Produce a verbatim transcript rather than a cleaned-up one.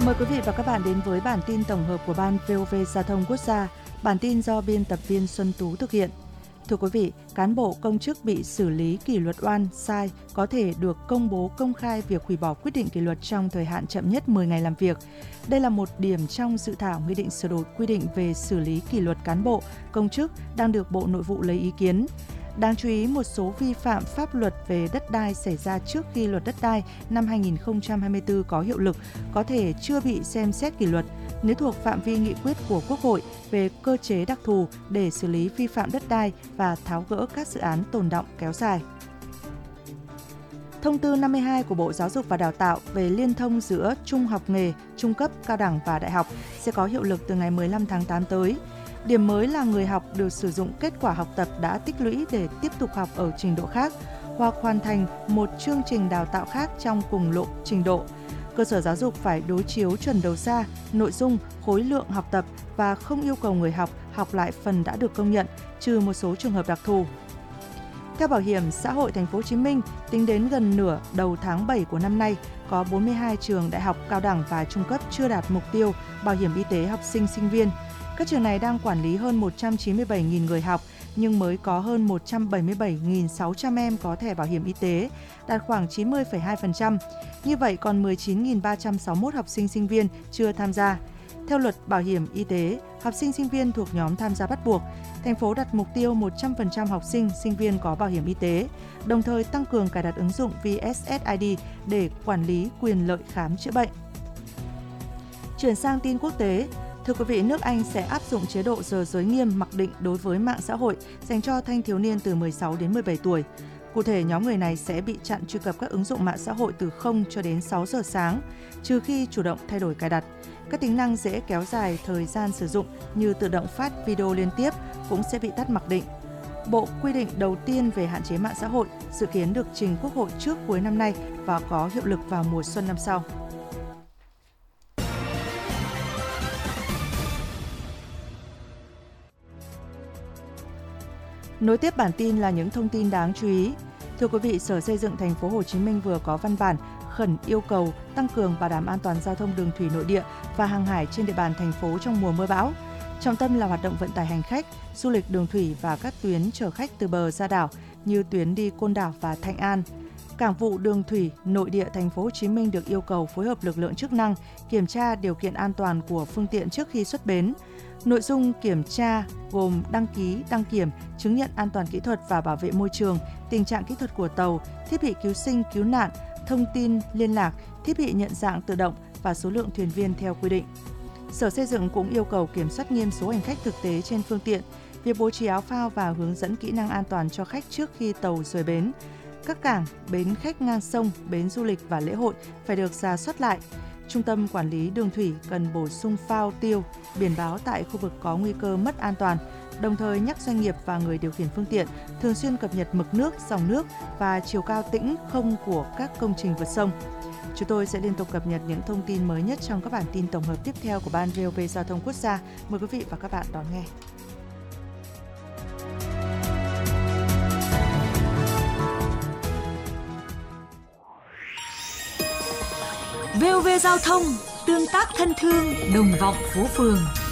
Mời quý vị và các bạn đến với bản tin tổng hợp của Ban vê o vê Giao thông Quốc gia. Bản tin do biên tập viên Xuân Tú thực hiện. Thưa quý vị, cán bộ công chức bị xử lý kỷ luật oan sai có thể được công bố công khai việc hủy bỏ quyết định kỷ luật trong thời hạn chậm nhất mười ngày làm việc. Đây là một điểm trong dự thảo nghị định sửa đổi quy định về xử lý kỷ luật cán bộ, công chức đang được Bộ Nội vụ lấy ý kiến. Đáng chú ý, một số vi phạm pháp luật về đất đai xảy ra trước khi luật đất đai năm hai nghìn không trăm hai mươi tư có hiệu lực có thể chưa bị xem xét kỷ luật nếu thuộc phạm vi nghị quyết của Quốc hội về cơ chế đặc thù để xử lý vi phạm đất đai và tháo gỡ các dự án tồn đọng kéo dài. Thông tư năm mươi hai của Bộ Giáo dục và Đào tạo về liên thông giữa trung học nghề, trung cấp, cao đẳng và đại học sẽ có hiệu lực từ ngày mười lăm tháng tám tới. Điểm mới là người học được sử dụng kết quả học tập đã tích lũy để tiếp tục học ở trình độ khác hoặc hoàn thành một chương trình đào tạo khác trong cùng lộ trình độ. Cơ sở giáo dục phải đối chiếu chuẩn đầu ra, nội dung, khối lượng học tập và không yêu cầu người học học lại phần đã được công nhận, trừ một số trường hợp đặc thù. Theo Bảo hiểm xã hội Thành phố Hồ Chí Minh, tính đến gần nửa đầu tháng bảy của năm nay, có bốn mươi hai trường đại học, cao đẳng và trung cấp chưa đạt mục tiêu bảo hiểm y tế học sinh sinh viên. Các trường này đang quản lý hơn một trăm chín mươi bảy nghìn người học, nhưng mới có hơn một trăm bảy mươi bảy nghìn sáu trăm em có thẻ bảo hiểm y tế, đạt khoảng chín mươi phẩy hai phần trăm. Như vậy, còn mười chín nghìn ba trăm sáu mươi mốt học sinh sinh viên chưa tham gia. Theo luật bảo hiểm y tế, học sinh sinh viên thuộc nhóm tham gia bắt buộc. Thành phố đặt mục tiêu một trăm phần trăm học sinh, sinh viên có bảo hiểm y tế, đồng thời tăng cường cài đặt ứng dụng vê ét ét i đê để quản lý quyền lợi khám chữa bệnh. Chuyển sang tin quốc tế. Thưa quý vị, nước Anh sẽ áp dụng chế độ giờ giới nghiêm mặc định đối với mạng xã hội dành cho thanh thiếu niên từ mười sáu đến mười bảy tuổi. Cụ thể, nhóm người này sẽ bị chặn truy cập các ứng dụng mạng xã hội từ không cho đến sáu giờ sáng, trừ khi chủ động thay đổi cài đặt. Các tính năng dễ kéo dài thời gian sử dụng như tự động phát video liên tiếp cũng sẽ bị tắt mặc định. Bộ quy định đầu tiên về hạn chế mạng xã hội dự kiến được trình Quốc hội trước cuối năm nay và có hiệu lực vào mùa xuân năm sau. Nối tiếp bản tin là những thông tin đáng chú ý. Thưa quý vị, Sở Xây dựng Thành phố Hồ Chí Minh vừa có văn bản khẩn yêu cầu tăng cường bảo đảm an toàn giao thông đường thủy nội địa và hàng hải trên địa bàn thành phố trong mùa mưa bão. Trọng tâm là hoạt động vận tải hành khách, du lịch đường thủy và các tuyến chở khách từ bờ ra đảo như tuyến đi Côn Đảo và Thạnh An. Cảng vụ đường thủy nội địa Thành phố Hồ Chí Minh được yêu cầu phối hợp lực lượng chức năng kiểm tra điều kiện an toàn của phương tiện trước khi xuất bến. Nội dung kiểm tra gồm đăng ký, đăng kiểm, chứng nhận an toàn kỹ thuật và bảo vệ môi trường, tình trạng kỹ thuật của tàu, thiết bị cứu sinh, cứu nạn, thông tin liên lạc, thiết bị nhận dạng tự động và số lượng thuyền viên theo quy định. Sở Xây dựng cũng yêu cầu kiểm soát nghiêm số hành khách thực tế trên phương tiện, việc bố trí áo phao và hướng dẫn kỹ năng an toàn cho khách trước khi tàu rời bến. Các cảng, bến khách ngang sông, bến du lịch và lễ hội phải được rà soát lại. Trung tâm Quản lý Đường thủy cần bổ sung phao tiêu, biển báo tại khu vực có nguy cơ mất an toàn, đồng thời nhắc doanh nghiệp và người điều khiển phương tiện thường xuyên cập nhật mực nước, dòng nước và chiều cao tĩnh không của các công trình vượt sông. Chúng tôi sẽ liên tục cập nhật những thông tin mới nhất trong các bản tin tổng hợp tiếp theo của Ban vê o vê Giao thông Quốc gia. Mời quý vị và các bạn đón nghe. vê o vê Giao thông, tương tác thân thương, đồng vọng phố phường.